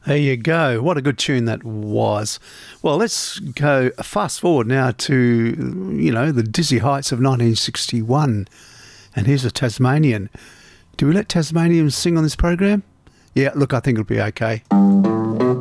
There you go. What a good tune that was. Well, let's go fast forward now to, the dizzy heights of 1961. And here's a Tasmanian. Do we let Tasmanians sing on this program? Yeah, look, I think it'll be okay.